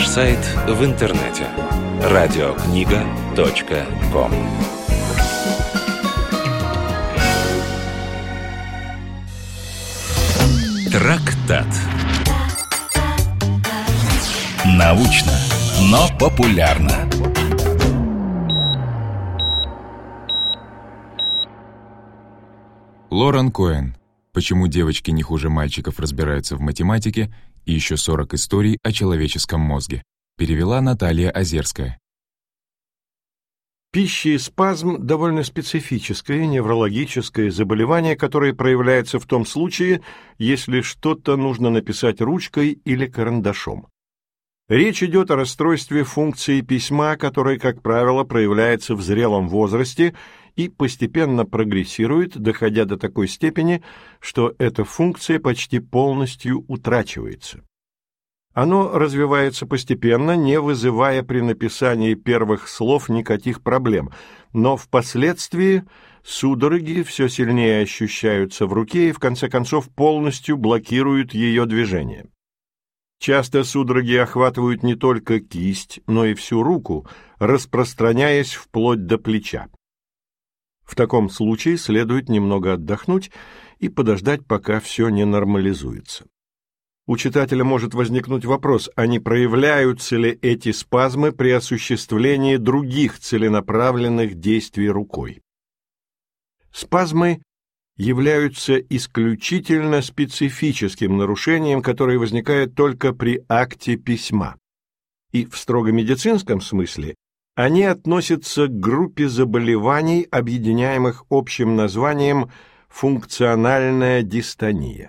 наш сайт в интернете radiokniga.com. Трактат. Научно, но популярно. Лорен Коэн. Почему девочки не хуже мальчиков разбираются в математике и еще 40 историй о человеческом мозге. Перевела Наталья Озерская. Пищеспазм – довольно специфическое неврологическое заболевание, которое проявляется в том случае, если что-то нужно написать ручкой или карандашом. Речь идет о расстройстве функции письма, которое, как правило, проявляется в зрелом возрасте и постепенно прогрессирует, доходя до такой степени, что эта функция почти полностью утрачивается. Оно развивается постепенно, не вызывая при написании первых слов никаких проблем, но впоследствии судороги все сильнее ощущаются в руке и, в конце концов, полностью блокируют ее движение. Часто судороги охватывают не только кисть, но и всю руку, распространяясь вплоть до плеча. В таком случае следует немного отдохнуть и подождать, пока все не нормализуется. У читателя может возникнуть вопрос, а не проявляются ли эти спазмы при осуществлении других целенаправленных действий рукой? Спазмы являются исключительно специфическим нарушением, которое возникает только при акте письма. И в строго медицинском смысле они относятся к группе заболеваний, объединяемых общим названием функциональная дистония.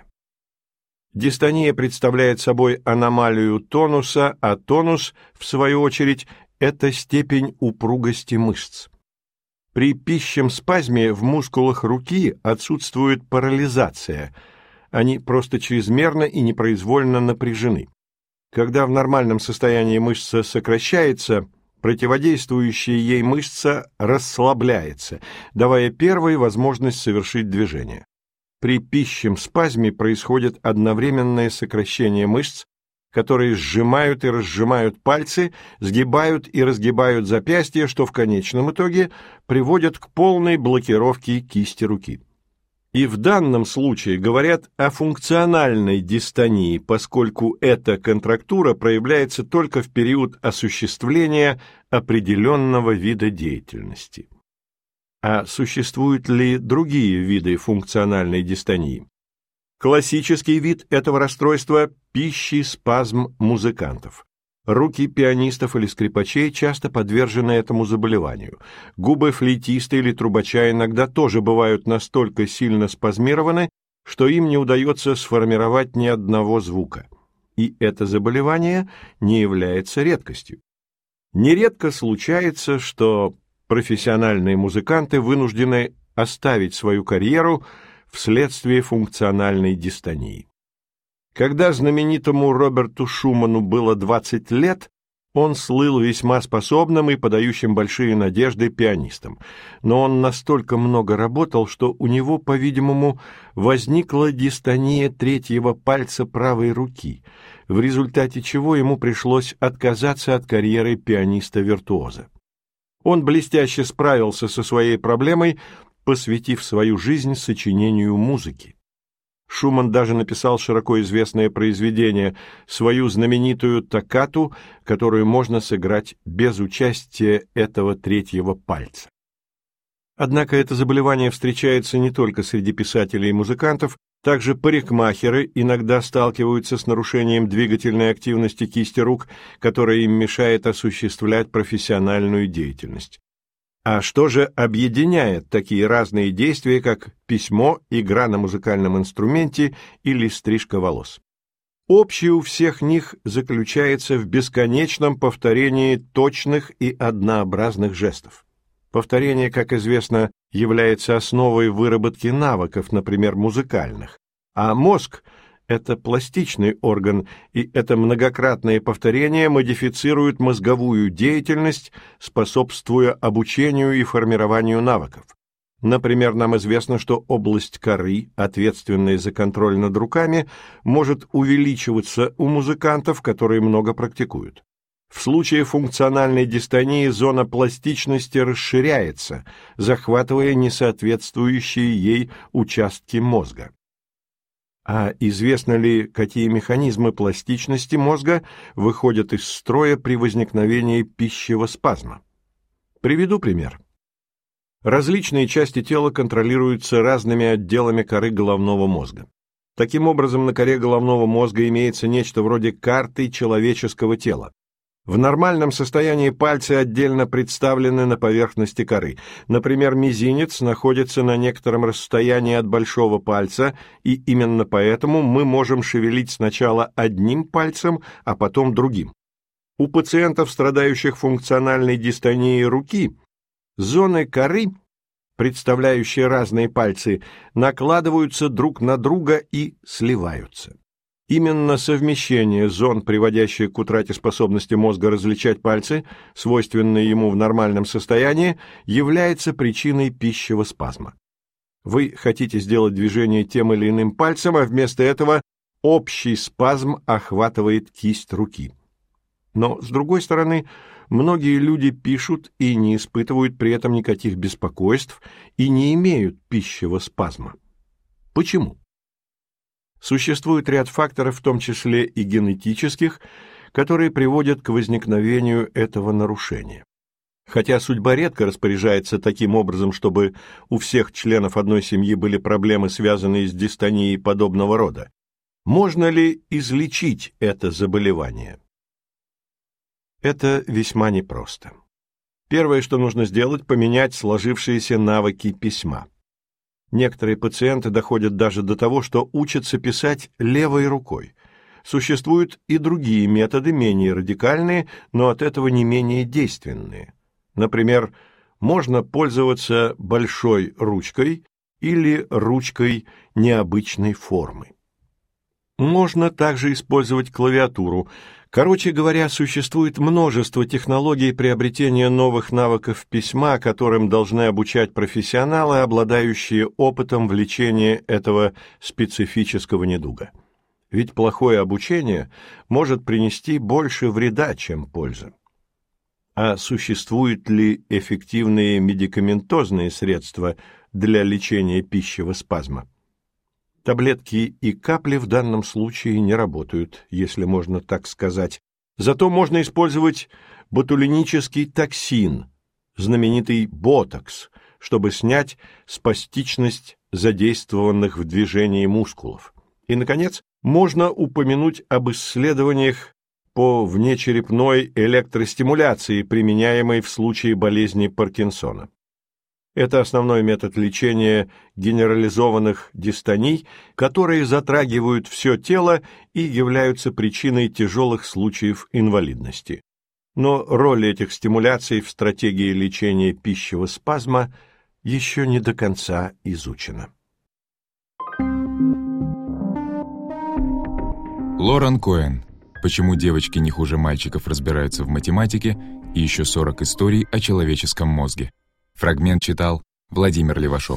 Дистония представляет собой аномалию тонуса, а тонус, в свою очередь, это степень упругости мышц. При пищем спазме в мускулах руки отсутствует парализация, они просто чрезмерно и непроизвольно напряжены. Когда в нормальном состоянии мышца сокращается, противодействующая ей мышца расслабляется, давая первой возможность совершить движение. При пищем спазме происходит одновременное сокращение мышц, которые сжимают и разжимают пальцы, сгибают и разгибают запястья, что в конечном итоге приводит к полной блокировке кисти руки. И в данном случае говорят о функциональной дистонии, поскольку эта контрактура проявляется только в период осуществления определенного вида деятельности. А существуют ли другие виды функциональной дистонии? Классический вид этого расстройства – пищеспазм музыкантов. Руки пианистов или скрипачей часто подвержены этому заболеванию. Губы флейтиста или трубача иногда тоже бывают настолько сильно спазмированы, что им не удается сформировать ни одного звука. И это заболевание не является редкостью. Нередко случается, что профессиональные музыканты вынуждены оставить свою карьеру вследствие функциональной дистонии. Когда знаменитому Роберту Шуману было 20 лет, он слыл весьма способным и подающим большие надежды пианистом. Но он настолько много работал, что у него, по-видимому, возникла дистония третьего пальца правой руки, в результате чего ему пришлось отказаться от карьеры пианиста-виртуоза. Он блестяще справился со своей проблемой, посвятив свою жизнь сочинению музыки. Шуман даже написал широко известное произведение, свою знаменитую токкату, которую можно сыграть без участия этого третьего пальца. Однако это заболевание встречается не только среди писателей и музыкантов, также парикмахеры иногда сталкиваются с нарушением двигательной активности кисти рук, которая им мешает осуществлять профессиональную деятельность. А что же объединяет такие разные действия, как письмо, игра на музыкальном инструменте или стрижка волос? Общее у всех них заключается в бесконечном повторении точных и однообразных жестов. Повторение, как известно, является основой выработки навыков, например, музыкальных. А мозг – это пластичный орган, и это многократное повторение модифицирует мозговую деятельность, способствуя обучению и формированию навыков. Например, нам известно, что область коры, ответственная за контроль над руками, может увеличиваться у музыкантов, которые много практикуют. В случае функциональной дистонии зона пластичности расширяется, захватывая несоответствующие ей участки мозга. А известно ли, какие механизмы пластичности мозга выходят из строя при возникновении пищевого спазма? Приведу пример. Различные части тела контролируются разными отделами коры головного мозга. Таким образом, на коре головного мозга имеется нечто вроде карты человеческого тела. В нормальном состоянии пальцы отдельно представлены на поверхности коры. Например, мизинец находится на некотором расстоянии от большого пальца, и именно поэтому мы можем шевелить сначала одним пальцем, а потом другим. У пациентов, страдающих функциональной дистонией руки, зоны коры, представляющие разные пальцы, накладываются друг на друга и сливаются. Именно совмещение зон, приводящее к утрате способности мозга различать пальцы, свойственные ему в нормальном состоянии, является причиной пищевого спазма. Вы хотите сделать движение тем или иным пальцем, а вместо этого общий спазм охватывает кисть руки. Но, с другой стороны, многие люди пишут и не испытывают при этом никаких беспокойств и не имеют пищевого спазма. Почему? Существует ряд факторов, в том числе и генетических, которые приводят к возникновению этого нарушения. Хотя судьба редко распоряжается таким образом, чтобы у всех членов одной семьи были проблемы, связанные с дистонией подобного рода, можно ли излечить это заболевание? Это весьма непросто. Первое, что нужно сделать, поменять сложившиеся навыки письма. Некоторые пациенты доходят даже до того, что учатся писать левой рукой. Существуют и другие методы, менее радикальные, но от этого не менее действенные. Например, можно пользоваться большой ручкой или ручкой необычной формы. Можно также использовать клавиатуру. Короче говоря, существует множество технологий приобретения новых навыков письма, которым должны обучать профессионалы, обладающие опытом в лечении этого специфического недуга. Ведь плохое обучение может принести больше вреда, чем пользы. А существуют ли эффективные медикаментозные средства для лечения пищевого спазма? Таблетки и капли в данном случае не работают, если можно так сказать. Зато можно использовать ботулинический токсин, знаменитый ботокс, чтобы снять спастичность задействованных в движении мускулов. И, наконец, можно упомянуть об исследованиях по внечерепной электростимуляции, применяемой в случае болезни Паркинсона. Это основной метод лечения генерализованных дистоний, которые затрагивают все тело и являются причиной тяжелых случаев инвалидности. Но роль этих стимуляций в стратегии лечения пищевого спазма еще не до конца изучена. Лорен Коэн. Почему девочки не хуже мальчиков разбираются в математике и еще 40 историй о человеческом мозге. Фрагмент читал Владимир Левашов.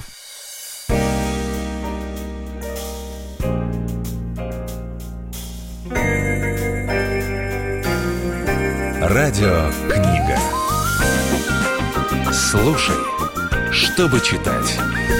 Радиокнига. Слушай, чтобы читать.